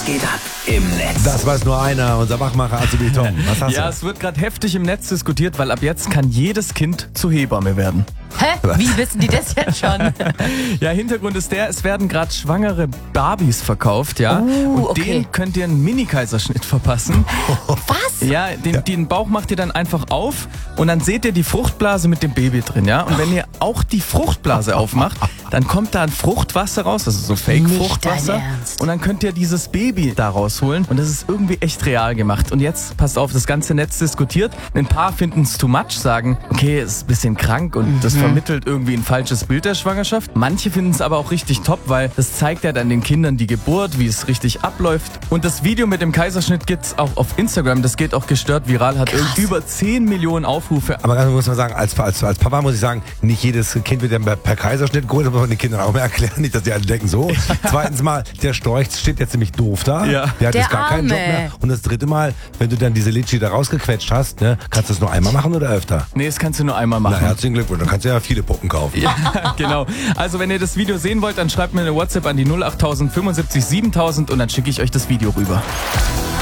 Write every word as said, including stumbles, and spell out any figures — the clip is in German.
Was geht ab im Netz? Das weiß nur einer, unser Wachmacher Azubi Tom. Was hast Ja, du? es wird gerade heftig im Netz diskutiert, weil ab jetzt kann jedes Kind zur Hebamme werden. Hä? Wie wissen die das jetzt schon? Ja, Hintergrund ist der, es werden gerade schwangere Barbies verkauft, ja. Oh, und okay. denen könnt ihr einen Mini-Kaiserschnitt verpassen. Was? Ja, den, den Bauch macht ihr dann einfach auf und dann seht ihr die Fruchtblase mit dem Baby drin, ja. Und wenn ihr auch die Fruchtblase aufmacht, dann kommt da ein Fruchtwasser raus, also so Nicht Fake-Fruchtwasser. dein Ernst. Und dann könnt ihr dieses Baby da rausholen und das ist irgendwie echt real gemacht. Und jetzt, passt auf, das ganze Netz diskutiert. Ein paar finden es too much, sagen, okay, es ist ein bisschen krank und Mhm. das vermittelt irgendwie ein falsches Bild der Schwangerschaft. Manche finden es aber auch richtig top, weil das zeigt ja dann den Kindern die Geburt, wie es richtig abläuft. Und das Video mit dem Kaiserschnitt gibt's auch auf Instagram, das geht auch gestört viral, hat Krass. über zehn Millionen Aufrufe. Aber ganz muss man sagen, als, als, als Papa muss ich sagen, nicht jedes Kind wird dann per Kaiserschnitt geholt, das muss man den Kindern auch mal erklären, nicht, dass die alle denken so. Zweitens mal, der Storch steht jetzt ziemlich doof da, Ja. der hat Der jetzt gar keinen Job Arme. mehr. Und das dritte Mal, wenn du dann diese Litschi da rausgequetscht hast, ne, kannst du das nur einmal machen oder öfter? Nee, das kannst du nur einmal machen. Na, herzlichen Glückwunsch, dann kannst du ja viele Puppen kaufen. Ja, genau. Also wenn ihr das Video sehen wollt, dann schreibt mir eine WhatsApp an die null acht null null fünfundsiebzig siebentausend und dann schicke ich euch das Video rüber.